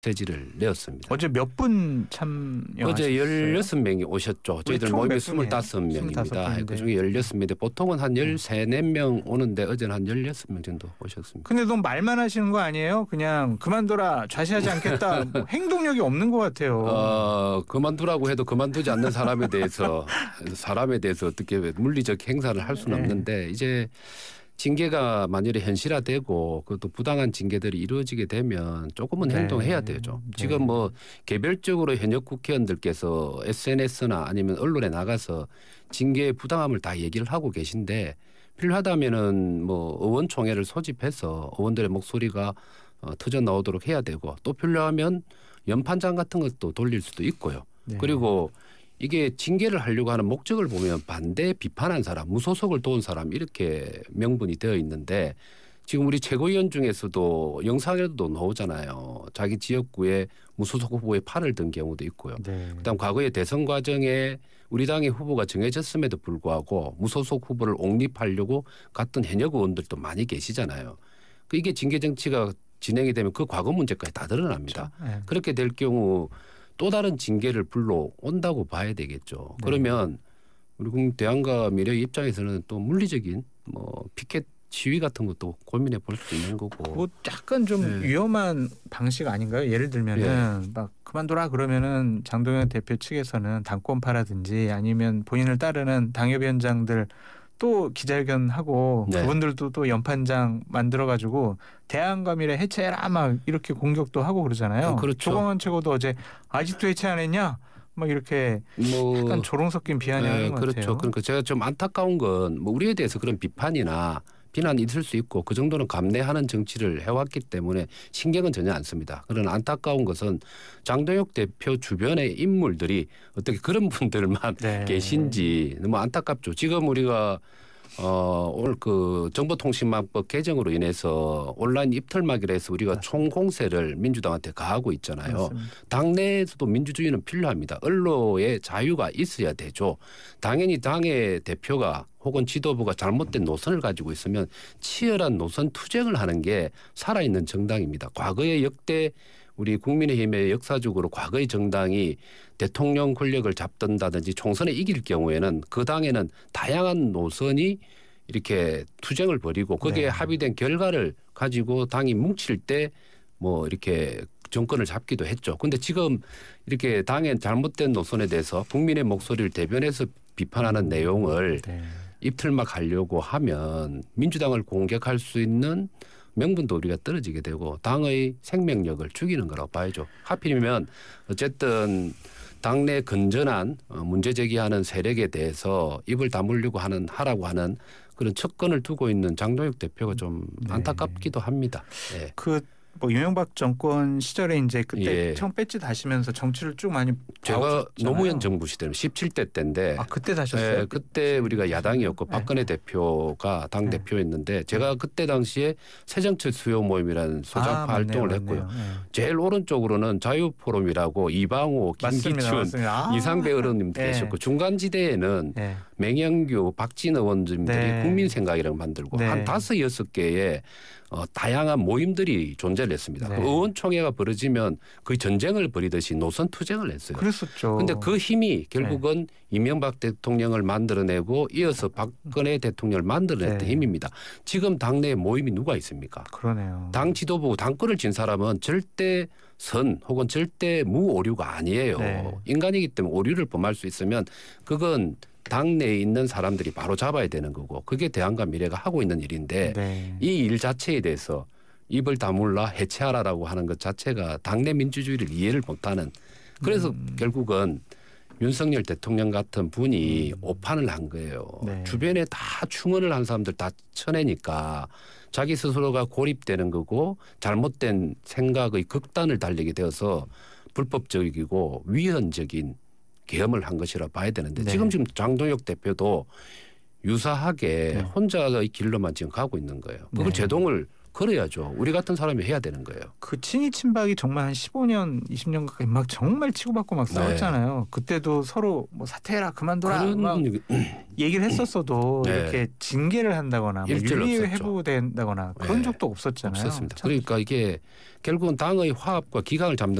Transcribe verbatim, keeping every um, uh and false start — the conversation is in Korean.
메시지를 내었습니다. 어제 몇 분 참여하셨어요? 어제 열여섯 명이 오셨죠. 저희들 모임이 스물다섯 명입니다. 그중에 열여섯 명인데 보통은 한 열세, 네 명 오는데 어제는 한 열여섯 명 정도 오셨습니다. 근데 너무 말만 하시는 거 아니에요? 그냥 그만둬라, 좌시하지 않겠다. 뭐 행동력이 없는 것 같아요. 어, 그만두라고 해도 그만두지 않는 사람에 대해서 사람에 대해서 어떻게 물리적 행사를 할 수는 네. 없는데 이제 징계가 만일에 현실화되고 그것도 부당한 징계들이 이루어지게 되면 조금은 네. 행동해야 되죠. 네. 지금 뭐 개별적으로 현역 국회의원들께서 에스엔에스나 아니면 언론에 나가서 징계의 부당함을 다 얘기를 하고 계신데 필요하다면은 뭐 의원총회를 소집해서 의원들의 목소리가 어, 터져 나오도록 해야 되고 또 필요하면 연판장 같은 것도 돌릴 수도 있고요. 네. 그리고 이게 징계를 하려고 하는 목적을 보면 반대 비판한 사람, 무소속을 도운 사람 이렇게 명분이 되어 있는데 지금 우리 최고위원 중에서도 영상에도 나오잖아요. 자기 지역구에 무소속 후보의 팔을 든 경우도 있고요. 네. 그다음 과거에 대선 과정에 우리 당의 후보가 정해졌음에도 불구하고 무소속 후보를 옹립하려고 갔던 현역 의원들도 많이 계시잖아요. 이게 징계 정치가 진행이 되면 그 과거 문제까지 다 드러납니다. 그렇죠. 네. 그렇게 될 경우 또 다른 징계를 불러온다고 봐야 되겠죠. 네. 그러면 우리 대한과 미래 입장에서는 또 물리적인 뭐 피켓 시위 같은 것도 고민해 볼 수 있는 거고. 뭐 약간 좀 네. 위험한 방식 아닌가요? 예를 들면은 네. 막 그만둬라 그러면은 장동현 대표 측에서는 당권파라든지 아니면 본인을 따르는 당협위원장들 또 기자회견하고 네. 그분들도 또 연판장 만들어가지고 대한과 미래 해체해라 막 이렇게 공격도 하고 그러잖아요. 어, 그렇죠. 조광원 최고도 어제 아직도 해체 안 했냐? 막 이렇게 뭐 약간 조롱 섞인 비난을 네, 하는 것 그렇죠. 같아요. 그러니까 제가 좀 안타까운 건 뭐 우리에 대해서 그런 비판이나 비난이 있을 수 있고 그 정도는 감내하는 정치를 해왔기 때문에 신경은 전혀 안 씁니다. 그러나 안타까운 것은 장동혁 대표 주변의 인물들이 어떻게 그런 분들만 네. 계신지 너무 안타깝죠. 지금 우리가 어, 오늘 그 정보통신망법 개정으로 인해서 온라인 입틀막이라 해서 우리가 맞습니다. 총공세를 민주당한테 가하고 있잖아요. 맞습니다. 당내에서도 민주주의는 필요합니다. 언론의 자유가 있어야 되죠. 당연히 당의 대표가 혹은 지도부가 잘못된 노선을 가지고 있으면 치열한 노선 투쟁을 하는 게 살아있는 정당입니다. 과거에 역대 우리 국민의힘의 역사적으로 과거의 정당이 대통령 권력을 잡든다든지 총선에 이길 경우에는 그 당에는 다양한 노선이 이렇게 투쟁을 벌이고 거기에 네. 합의된 결과를 가지고 당이 뭉칠 때 뭐 이렇게 정권을 잡기도 했죠. 그런데 지금 이렇게 당의 잘못된 노선에 대해서 국민의 목소리를 대변해서 비판하는 내용을 네. 입틀막 하려고 하면 민주당을 공격할 수 있는 명분도 우리가 떨어지게 되고 당의 생명력을 죽이는 거라고 봐야죠. 하필이면 어쨌든 당내 건전한 문제 제기하는 세력에 대해서 입을 다물려고 하는 하라고 하는 그런 척건을 두고 있는 장동혁 대표가 좀 네. 안타깝기도 합니다. 네. 그 뭐 이명박 정권 시절에 이제 그때 예. 처음 배지 다시면서 정치를 쭉 많이 제가 봐오셨잖아요. 노무현 정부 시대는 십칠 대 때인데 아 그때 다셨어요? 네, 그때 우리가 야당이었고 박근혜 네. 대표가 당 네. 대표였는데 제가 그때 당시에 새정치 수요 모임이라는 소작파 아, 활동을 맞네요, 했고요. 맞네요. 네. 제일 오른쪽으로는 자유포럼이라고 이방호, 김기춘, 아. 이상배 의원님 네. 계셨고 중간지대에는 네. 맹영규, 박진 의원님들이 네. 국민생각이라고 만들고 네. 한 다섯 여섯 개의 어, 다양한 모임들이 존재를 했습니다. 네. 그 의원총회가 벌어지면 거의 전쟁을 벌이듯이 노선 투쟁을 했어요. 그랬었죠. 그런데 그 힘이 결국은 네. 이명박 대통령을 만들어내고 이어서 박근혜 대통령을 만들어냈던 네. 힘입니다. 지금 당내에 모임이 누가 있습니까? 그러네요. 당 지도부, 당권을 쥔 사람은 절대 선 혹은 절대 무오류가 아니에요. 네. 인간이기 때문에 오류를 범할 수 있으면 그건 당내에 있는 사람들이 바로 잡아야 되는 거고 그게 대한과 미래가 하고 있는 일인데 네. 이 일 자체에 대해서 입을 다물라 해체하라라고 하는 것 자체가 당내 민주주의를 이해를 못하는 그래서 음. 결국은 윤석열 대통령 같은 분이 음. 오판을 한 거예요. 네. 주변에 다 충원을 한 사람들 다 쳐내니까 자기 스스로가 고립되는 거고 잘못된 생각의 극단을 달리게 되어서 불법적이고 위헌적인 계엄을 한 것이라 봐야 되는데 네. 지금 지금 장동혁 대표도 유사하게 네. 혼자의 길로만 지금 가고 있는 거예요. 그걸 네. 제동을 그래야죠. 우리 같은 사람이 해야 되는 거예요. 그 친이 친박이 정말 한 십오 년, 이십 년 가까이 막 정말 치고받고 막 싸웠잖아요. 네. 그때도 서로 뭐 사퇴해라, 그만둬라 그런 막 얘기를 했었어도 네. 이렇게 징계를 한다거나 뭐 윤리 회부된다거나 그런 네. 적도 없었잖아요. 없었습니다. 참. 그러니까 이게 결국은 당의 화합과 기강을 잡는